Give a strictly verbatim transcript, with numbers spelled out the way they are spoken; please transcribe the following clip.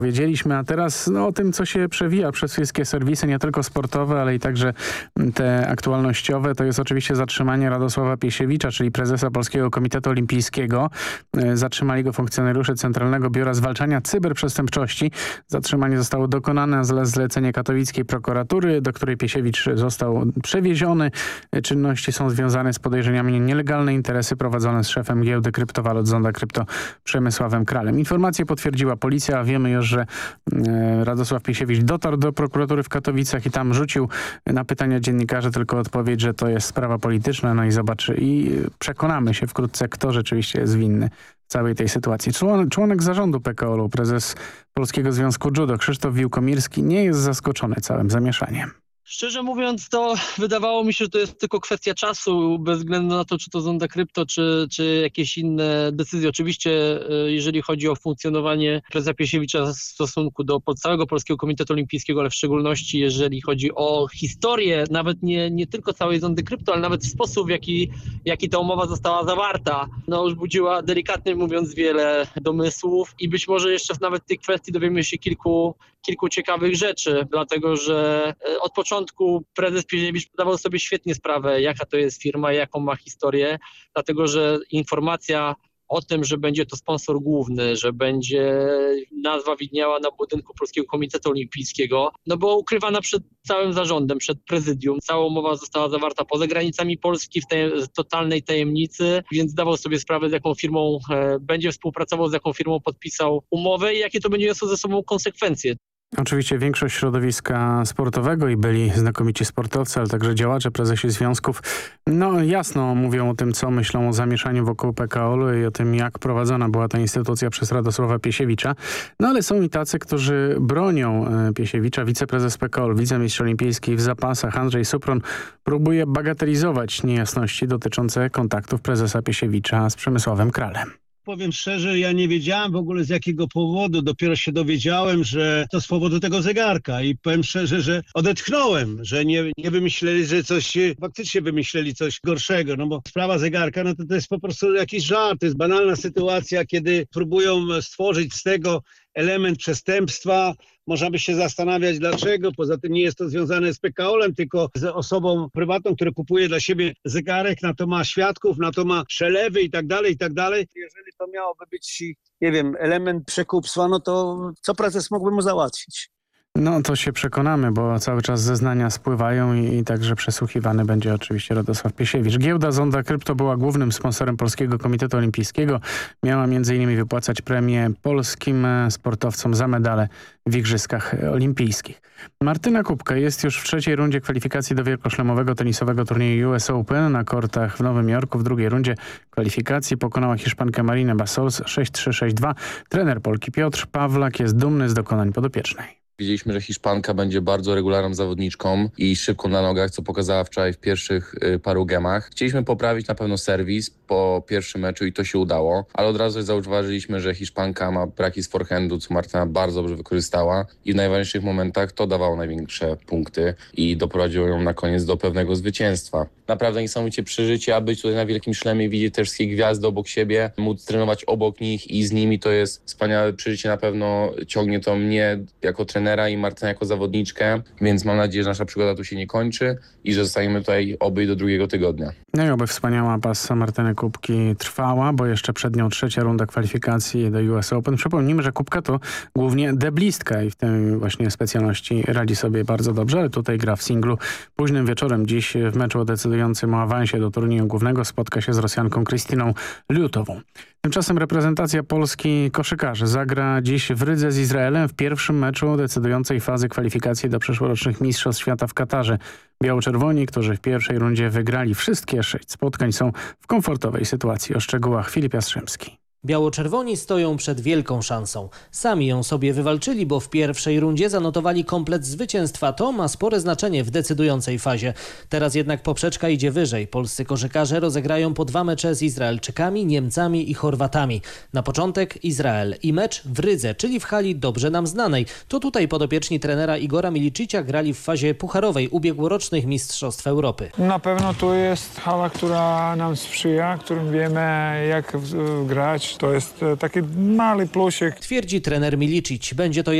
Wiedzieliśmy, a teraz no, o tym, co się przewija przez wszystkie serwisy, nie tylko sportowe, ale i także te aktualnościowe, to jest oczywiście zatrzymanie Radosława Piesiewicza, czyli prezesa Polskiego Komitetu Olimpijskiego. Zatrzymali go funkcjonariusze Centralnego Biura Zwalczania Cyberprzestępczości. Zatrzymanie zostało dokonane z zlecenia katowickiej prokuratury, do której Piesiewicz został przewieziony. Czynności są związane z podejrzeniami nielegalne interesy prowadzone z szefem giełdy kryptowalut Zonda Krypto Przemysławem Kralem. Informację potwierdziła policja, a wiemy już, że Radosław Piesiewicz dotarł do prokuratury w Katowicach i tam rzucił na pytania dziennikarzy tylko odpowiedź, że to jest sprawa polityczna, no i zobaczy i przekonamy się wkrótce, kto rzeczywiście jest winny w całej tej sytuacji. Członek zarządu P K O L u, prezes Polskiego Związku Judo Krzysztof Wiłkomirski nie jest zaskoczony całym zamieszaniem. Szczerze mówiąc, to wydawało mi się, że to jest tylko kwestia czasu, bez względu na to, czy to Zonda Krypto, czy, czy jakieś inne decyzje. Oczywiście, jeżeli chodzi o funkcjonowanie prezesa Piesiewicza w stosunku do całego Polskiego Komitetu Olimpijskiego, ale w szczególności jeżeli chodzi o historię, nawet nie, nie tylko całej Zondy Krypto, ale nawet sposób, w jaki, jaki ta umowa została zawarta, no już budziła delikatnie mówiąc wiele domysłów i być może jeszcze nawet w tej kwestii dowiemy się kilku, kilku ciekawych rzeczy, dlatego że od początku prezes Piesiewicz zdawał sobie świetnie sprawę, jaka to jest firma, jaką ma historię, dlatego że informacja o tym, że będzie to sponsor główny, że będzie nazwa widniała na budynku Polskiego Komitetu Olimpijskiego, no była ukrywana przed całym zarządem, przed prezydium. Cała umowa została zawarta poza granicami Polski w tej totalnej tajemnicy, więc zdawał sobie sprawę, z jaką firmą e, będzie współpracował, z jaką firmą podpisał umowę i jakie to będzie niosło ze sobą konsekwencje. Oczywiście większość środowiska sportowego i byli znakomici sportowcy, ale także działacze, prezesi związków, no jasno mówią o tym, co myślą o zamieszaniu wokół P K O L u i o tym, jak prowadzona była ta instytucja przez Radosława Piesiewicza. No ale są i tacy, którzy bronią Piesiewicza. Wiceprezes P K O L, wicemistrz olimpijski w zapasach Andrzej Supron próbuje bagatelizować niejasności dotyczące kontaktów prezesa Piesiewicza z Przemysławem Kralem. Powiem szczerze, ja nie wiedziałem w ogóle z jakiego powodu. Dopiero się dowiedziałem, że to z powodu tego zegarka i powiem szczerze, że odetchnąłem, że nie, nie wymyśleli, że coś, faktycznie wymyśleli coś gorszego, no bo sprawa zegarka, no to to jest po prostu jakiś żart, to jest banalna sytuacja, kiedy próbują stworzyć z tego element przestępstwa. Można by się zastanawiać dlaczego, poza tym nie jest to związane z P K O L em, tylko z osobą prywatną, która kupuje dla siebie zegarek, na to ma świadków, na to ma przelewy i tak dalej, i tak dalej. Jeżeli to miałoby być, nie wiem, element przekupstwa, no to co prezes mógłby mu załatwić? No to się przekonamy, bo cały czas zeznania spływają i, i także przesłuchiwany będzie oczywiście Radosław Piesiewicz. Giełda Zonda Krypto była głównym sponsorem Polskiego Komitetu Olimpijskiego. Miała między innymi wypłacać premię polskim sportowcom za medale w Igrzyskach Olimpijskich. Martyna Kubka jest już w trzeciej rundzie kwalifikacji do wielkoszlemowego tenisowego turnieju U S Open na kortach w Nowym Jorku. W drugiej rundzie kwalifikacji pokonała Hiszpankę Marinę Basols sześć trzy sześć dwa. Trener Polki Piotr Pawlak jest dumny z dokonań podopiecznej. Wiedzieliśmy, że Hiszpanka będzie bardzo regularną zawodniczką i szybką na nogach, co pokazała wczoraj w pierwszych y, paru gemach. Chcieliśmy poprawić na pewno serwis po pierwszym meczu i to się udało, ale od razu zauważyliśmy, że Hiszpanka ma braki z forehandu, co Martyna bardzo dobrze wykorzystała i w najważniejszych momentach to dawało największe punkty i doprowadziło ją na koniec do pewnego zwycięstwa. Naprawdę niesamowicie przeżycie, a być tutaj na Wielkim Szlemie, widzieć też wszystkie gwiazdy obok siebie, móc trenować obok nich i z nimi to jest wspaniałe przeżycie, na pewno ciągnie to mnie jako trenera i Martynę jako zawodniczkę, więc mam nadzieję, że nasza przygoda tu się nie kończy i że zostaniemy tutaj oby do drugiego tygodnia. No i oby wspaniała pasa Martyny Kubki trwała, bo jeszcze przed nią trzecia runda kwalifikacji do U S Open. Przypomnijmy, że Kubka to głównie deblistka i w tej właśnie specjalności radzi sobie bardzo dobrze, ale tutaj gra w singlu. Późnym wieczorem dziś w meczu decydującym o awansie do turnieju głównego spotka się z Rosjanką Krystyną Liutową. Tymczasem reprezentacja Polski koszykarzy zagra dziś w Rydze z Izraelem w pierwszym meczu decydującej fazy kwalifikacji do przyszłorocznych Mistrzostw Świata w Katarze. Biało-czerwoni, którzy w pierwszej rundzie wygrali wszystkie sześć spotkań, są w komfortowej sytuacji. O szczegółach Filip Jastrzębski. Biało-czerwoni stoją przed wielką szansą. Sami ją sobie wywalczyli, bo w pierwszej rundzie zanotowali komplet zwycięstwa. To ma spore znaczenie w decydującej fazie. Teraz jednak poprzeczka idzie wyżej. Polscy koszykarze rozegrają po dwa mecze z Izraelczykami, Niemcami i Chorwatami. Na początek Izrael i mecz w Rydze, czyli w hali dobrze nam znanej. To tutaj podopieczni trenera Igora Milicicia grali w fazie pucharowej ubiegłorocznych Mistrzostw Europy. Na pewno to jest hala, która nam sprzyja, którym wiemy jak grać. To jest taki mały plusik. Twierdzi trener Milicic. Będzie to